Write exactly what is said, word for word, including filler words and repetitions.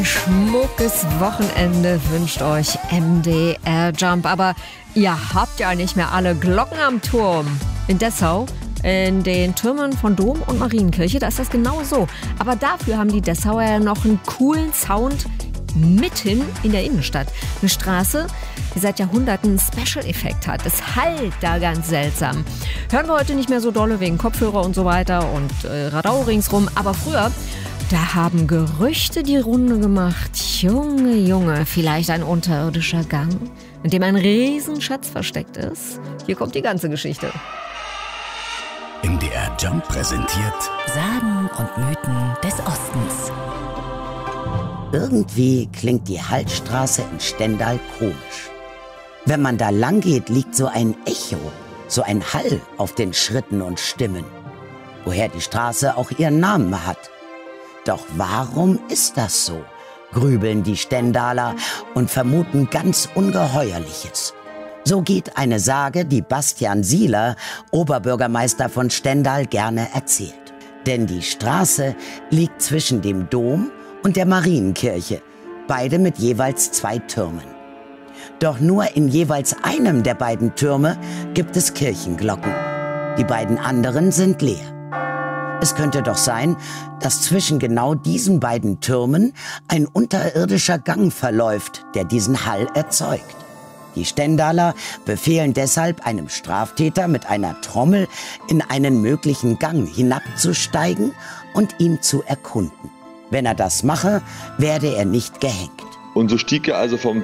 Schmuckes Wochenende wünscht euch M D R Jump. Aber ihr habt ja nicht mehr alle Glocken am Turm. In Dessau, in den Türmen von Dom und Marienkirche, da ist das genau so. Aber dafür haben die Dessauer ja noch einen coolen Sound mitten in der Innenstadt. Eine Straße, die seit Jahrhunderten einen Special-Effekt hat. Es hallt da ganz seltsam. Hören wir heute nicht mehr so dolle wegen Kopfhörer und so weiter und äh, Radau ringsrum. Aber früher, da haben Gerüchte die Runde gemacht. Junge, Junge, vielleicht ein unterirdischer Gang, in dem ein Riesenschatz versteckt ist. Hier kommt die ganze Geschichte. M D R Jump präsentiert Sagen und Mythen des Ostens. Irgendwie klingt die Hallstraße in Stendal komisch. Wenn man da lang geht, liegt so ein Echo, so ein Hall auf den Schritten und Stimmen. Woher die Straße auch ihren Namen hat. Doch warum ist das so? Grübeln die Stendaler und vermuten ganz Ungeheuerliches. So geht eine Sage, die Bastian Sieler, Oberbürgermeister von Stendal, gerne erzählt. Denn die Straße liegt zwischen dem Dom und der Marienkirche, beide mit jeweils zwei Türmen. Doch nur in jeweils einem der beiden Türme gibt es Kirchenglocken. Die beiden anderen sind leer. Es könnte doch sein, dass zwischen genau diesen beiden Türmen ein unterirdischer Gang verläuft, der diesen Hall erzeugt. Die Stendaler befehlen deshalb einem Straftäter mit einer Trommel in einen möglichen Gang hinabzusteigen und ihn zu erkunden. Wenn er das mache, werde er nicht gehängt. Und so stieg er also vom